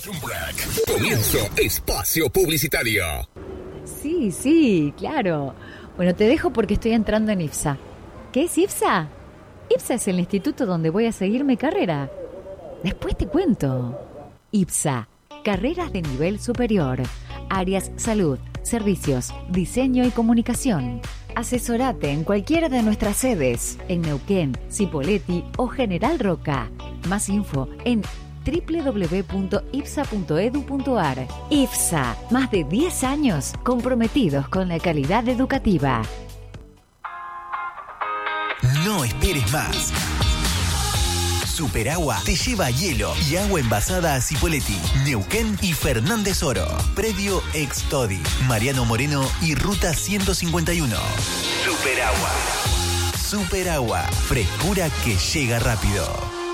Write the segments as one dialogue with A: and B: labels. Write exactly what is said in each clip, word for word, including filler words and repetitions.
A: Comienzo espacio publicitario.
B: Sí, sí, claro. Bueno, te dejo porque estoy entrando en IPSA. ¿Qué es IPSA? IPSA es el instituto donde voy a seguir mi carrera. Después te cuento. IPSA, carreras de nivel superior. Áreas salud, servicios, diseño y comunicación. Asesorate en cualquiera de nuestras sedes, en Neuquén, Cipolletti o General Roca. Más info en doble u doble u doble u punto ipsa punto edu punto ar. IPSA, más de diez años comprometidos con la calidad educativa.
C: No esperes más. Superagua te lleva hielo y agua envasada a Cipolletti, Neuquén y Fernández Oro. Predio Extodi, Mariano Moreno y Ruta ciento cincuenta y uno. Superagua. Superagua, frescura que llega rápido.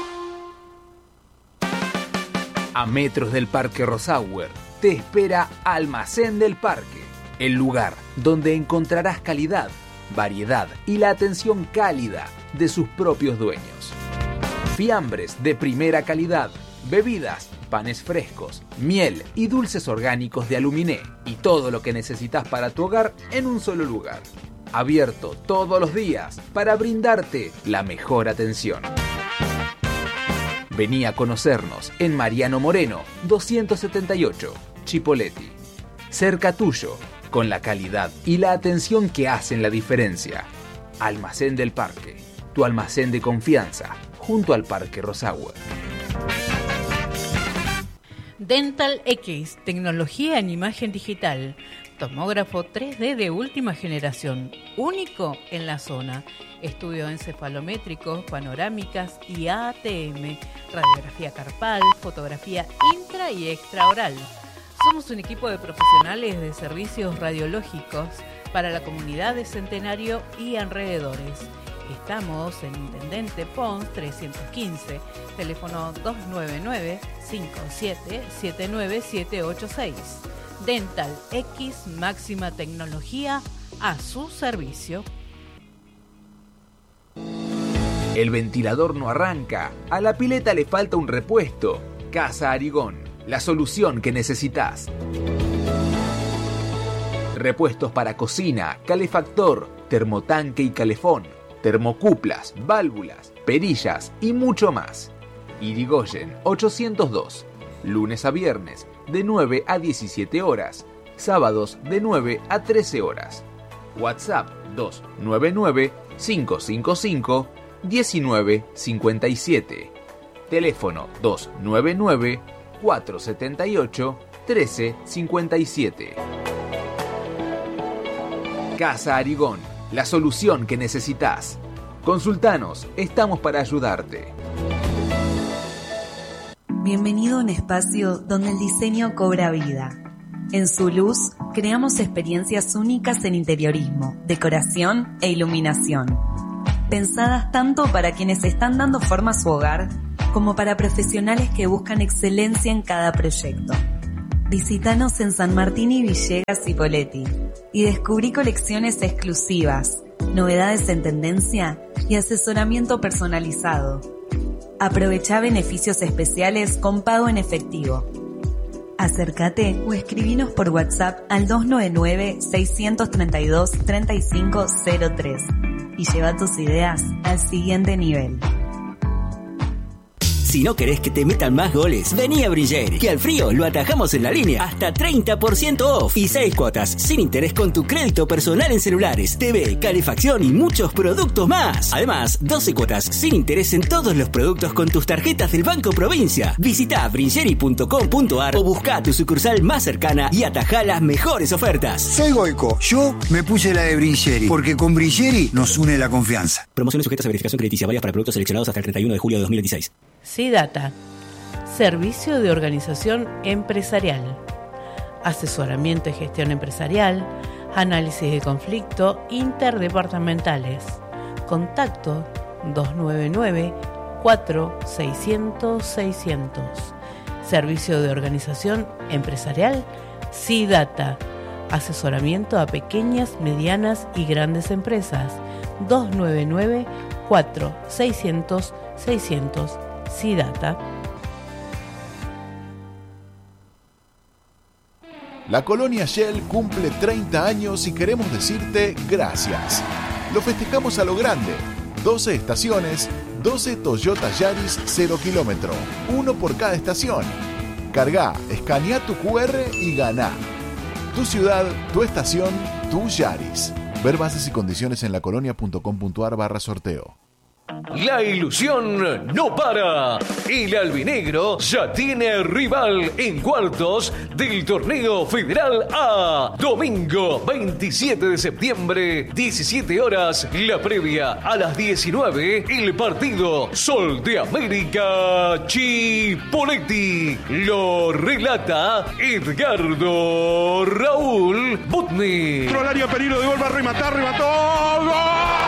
D: A metros del Parque Rosauer te espera Almacén del Parque, el lugar donde encontrarás calidad, variedad y la atención cálida de sus propios dueños. Fiambres de primera calidad, bebidas, panes frescos, miel y dulces orgánicos de Aluminé y todo lo que necesitas para tu hogar en un solo lugar. Abierto todos los días para brindarte la mejor atención. Vení a conocernos en Mariano Moreno, doscientos setenta y ocho, Cipolletti. Cerca tuyo, con la calidad y la atención que hacen la diferencia. Almacén del Parque, tu almacén de confianza, junto al Parque Rosauer.
E: Dental X, tecnología en imagen digital. Tomógrafo tres D de última generación, único en la zona. Estudio encefalométricos, panorámicas y A T M. Radiografía carpal, fotografía intra y extraoral. Somos un equipo de profesionales de servicios radiológicos para la comunidad de Centenario y alrededores. Estamos en Intendente Pons trescientos quince, teléfono dos nueve nueve, cinco siete siete nueve siete ocho seis. Dental X, máxima tecnología a su servicio.
D: El ventilador no arranca, a la pileta le falta un repuesto. Casa Arigón, la solución que necesitas. Repuestos para cocina, calefactor, termotanque y calefón, termocuplas, válvulas, perillas y mucho más. Irigoyen ochocientos dos, lunes a viernes de nueve a diecisiete horas, sábados de nueve a trece horas. WhatsApp dos nueve nueve, cinco cinco cinco, uno nueve cinco siete. Teléfono dos nueve nueve, cuatro siete ocho, uno tres cinco siete. Casa Arigón, la solución que necesitas. Consultanos, estamos para ayudarte.
F: Bienvenido a un espacio donde el diseño cobra vida. En su luz, creamos experiencias únicas en interiorismo, decoración e iluminación. Pensadas tanto para quienes están dando forma a su hogar, como para profesionales que buscan excelencia en cada proyecto. Visítanos en San Martín y Villegas, Cipolletti, y descubrí colecciones exclusivas, novedades en tendencia y asesoramiento personalizado. Aprovechá beneficios especiales con pago en efectivo. Acércate o escribinos por WhatsApp al dos nueve nueve, seis tres dos, tres cinco cero tres y lleva tus ideas al siguiente nivel.
G: Si no querés que te metan más goles, vení a Brilleri, que al frío lo atajamos en la línea. Hasta treinta por ciento off y seis cuotas sin interés con tu crédito personal en celulares, T V, calefacción y muchos productos más. Además, doce cuotas sin interés en todos los productos con tus tarjetas del Banco Provincia. Visita brilleri punto com punto ar o busca tu sucursal más cercana y atajá las mejores ofertas.
H: Soy Goico, yo me puse la de Brilleri, porque con Brilleri nos une la confianza.
G: Promociones sujetas a verificación crediticia, válidas para productos seleccionados hasta el treinta y uno de julio de dos mil veintiséis.
E: SIDATA, Servicio de Organización Empresarial, asesoramiento y gestión empresarial, análisis de conflicto interdepartamentales. Contacto dos nueve nueve, cuatro seis cero cero, seis cero cero. Servicio de Organización Empresarial, SIDATA, asesoramiento a pequeñas, medianas y grandes empresas. dos nueve nueve, cuatro seis cero cero, seis cero cero. SIDATA.
F: SIDATA, Servicio de Organización Empresarial, SIDATA, asesoramiento a pequeñas, medianas y grandes empresas. dos nueve nueve, cuatro seis cero cero, seis cero cero. SIDATA.
E: SIDATA, Servicio de Organización Empresarial, SIDATA, asesoramiento a pequeñas, medianas y grandes empresas. dos nueve nueve, cuatro seis cero cero, seis cero cero. SIDATA.
I: La colonia Shell cumple treinta años y queremos decirte gracias. Lo festejamos a lo grande. doce estaciones, doce Toyota Yaris cero kilómetro, uno por cada estación. Carga, escanea tu cu erre y ganá. Tu ciudad, tu estación, tu Yaris. Ver bases y condiciones en lacolonia.com.ar barra sorteo.
J: La ilusión no para. El albinegro ya tiene rival en cuartos del torneo Federal A. Domingo veintisiete de septiembre, diecisiete horas, la previa. A las diecinueve, el partido Sol de América Chipoleti. Lo relata Edgardo Raúl Butni.
K: Entró al área, peligro de gol, va a rematar, remató. ¡Gol!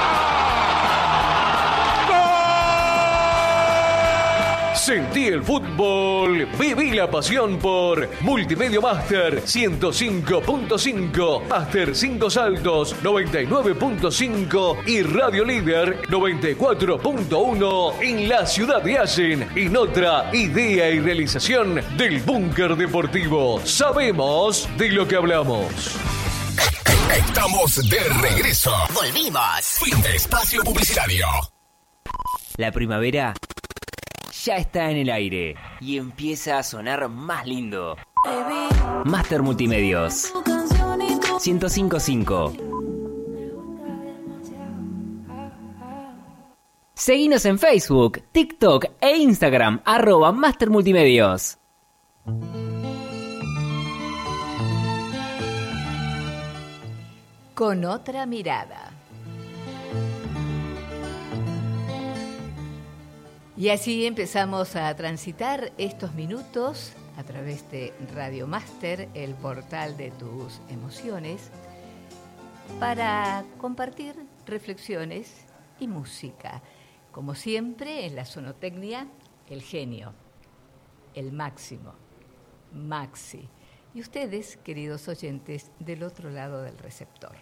J: Sentí el fútbol, viví la pasión por Multimedia Master ciento cinco punto cinco, Master cinco Saltos noventa y nueve punto cinco y Radio Líder noventa y cuatro punto uno en la ciudad de Allen, en otra idea y realización del Búnker Deportivo. Sabemos de lo que hablamos.
A: Estamos de regreso.
L: Volvimos.
A: Fin de espacio publicitario.
L: La primavera ya está en el aire y empieza a sonar más lindo. Master Multimedios ciento cinco punto cinco. Seguinos en Facebook, TikTok e Instagram, arroba Master Multimedios.
E: Con otra mirada. Y así empezamos a transitar estos minutos a través de Radio Master, el portal de tus emociones, para compartir reflexiones y música. Como siempre, en la sonotecnia, el genio, el máximo, Maxi. Y ustedes, queridos oyentes, del otro lado del receptor.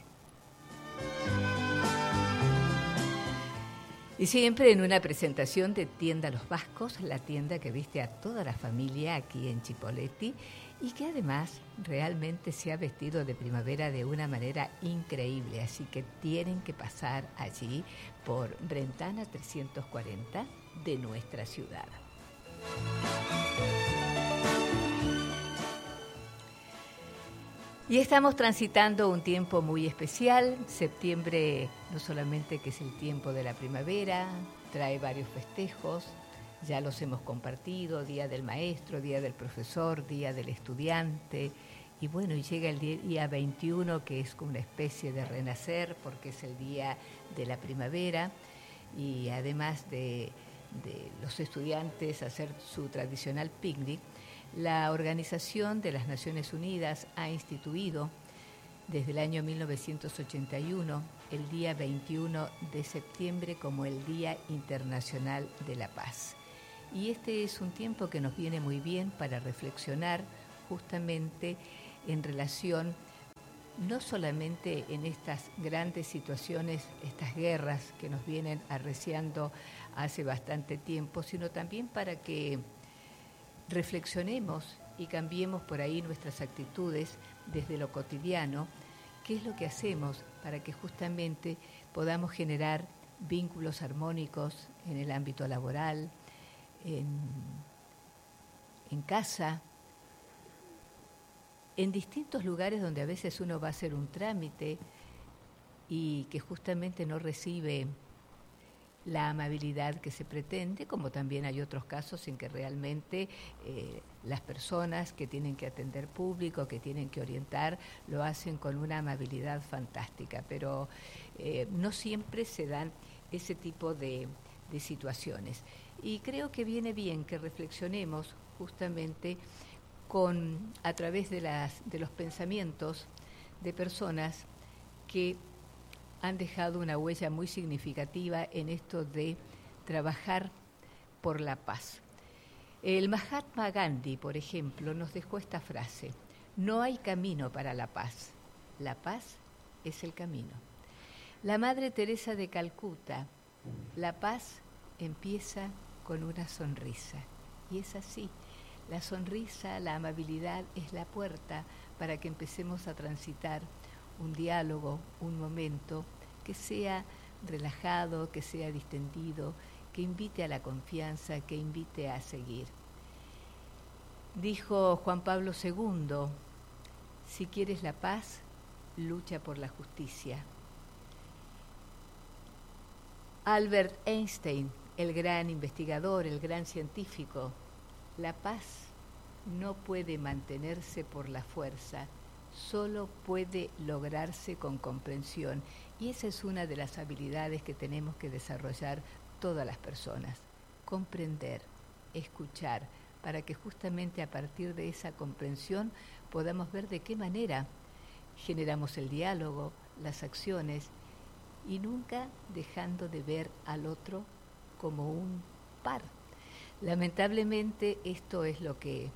E: Y siempre en una presentación de Tienda Los Vascos, la tienda que viste a toda la familia aquí en Chipoleti y que además realmente se ha vestido de primavera de una manera increíble. Así que tienen que pasar allí por Brentana trescientos cuarenta de nuestra ciudad. Y estamos transitando un tiempo muy especial. Septiembre no solamente que es el tiempo de la primavera, trae varios festejos, ya los hemos compartido, Día del Maestro, Día del Profesor, Día del Estudiante, y bueno, y llega el día veintiuno, que es como una especie de renacer, porque es el día de la primavera, y además de, de los estudiantes hacer su tradicional picnic, la Organización de las Naciones Unidas ha instituido desde el año mil novecientos ochenta y uno el día veintiuno de septiembre como el Día Internacional de la Paz. Y este es un tiempo que nos viene muy bien para reflexionar justamente en relación no solamente en estas grandes situaciones, estas guerras que nos vienen arreciando hace bastante tiempo, sino también para que reflexionemos y cambiemos por ahí nuestras actitudes desde lo cotidiano, qué es lo que hacemos para que justamente podamos generar vínculos armónicos en el ámbito laboral, en, en casa, en distintos lugares donde a veces uno va a hacer un trámite y que justamente no recibe la amabilidad que se pretende, como también hay otros casos en que realmente eh, las personas que tienen que atender público, que tienen que orientar, lo hacen con una amabilidad fantástica, pero eh, no siempre se dan ese tipo de, de situaciones. Y creo que viene bien que reflexionemos justamente con, a través de, las, de los pensamientos de personas que han dejado una huella muy significativa en esto de trabajar por la paz. El Mahatma Gandhi, por ejemplo, nos dejó esta frase: no hay camino para la paz, la paz es el camino. La Madre Teresa de Calcuta: la paz empieza con una sonrisa. Y es así,
M: La sonrisa, la amabilidad es la puerta para que empecemos a transitar un diálogo, un momento que sea relajado, que sea distendido, que invite a la confianza, que invite a seguir. Dijo Juan Pablo segundo, si quieres la paz, lucha por la justicia. Albert Einstein, el gran investigador, el gran científico, la paz no puede mantenerse por la fuerza, solo puede lograrse con comprensión. Y esa es una de las habilidades que tenemos que desarrollar todas las personas. Comprender, escuchar, para que justamente a partir de esa comprensión podamos ver de qué manera generamos el diálogo, las acciones, y nunca dejando de ver al otro como un par. Lamentablemente esto es lo que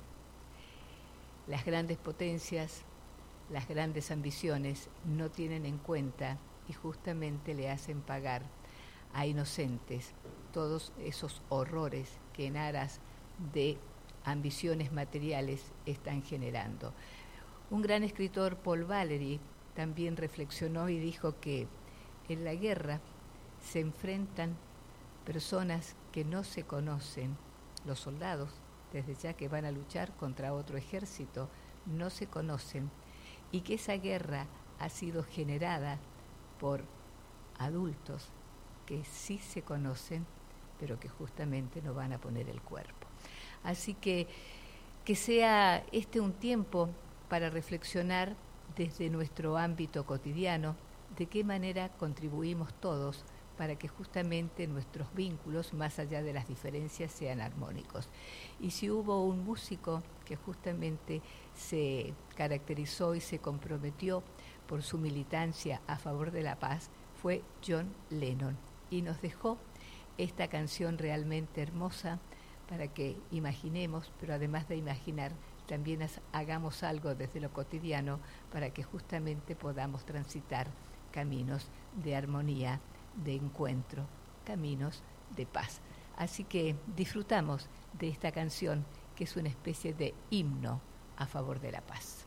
M: las grandes potencias, las grandes ambiciones no tienen en cuenta y justamente le hacen pagar a inocentes todos esos horrores que en aras de ambiciones materiales están generando. Un gran escritor, Paul Valery, también reflexionó y dijo que en la guerra se enfrentan personas que no se conocen. Los soldados, desde ya que van a luchar contra otro ejército, no se conocen, y que esa guerra ha sido generada por adultos que sí se conocen, pero que justamente no van a poner el cuerpo. Así que que sea este un tiempo para reflexionar desde nuestro ámbito cotidiano, de qué manera contribuimos todos para que justamente nuestros vínculos, más allá de las diferencias, sean armónicos. Y si hubo un músico que justamente se caracterizó y se comprometió por su militancia a favor de la paz, fue John Lennon, y nos dejó esta canción realmente hermosa para que imaginemos, pero además de imaginar, también hagamos algo desde lo cotidiano para que justamente podamos transitar caminos de armonía, de encuentro, caminos de paz. Así que disfrutamos de esta canción que es una especie de himno a favor de la paz.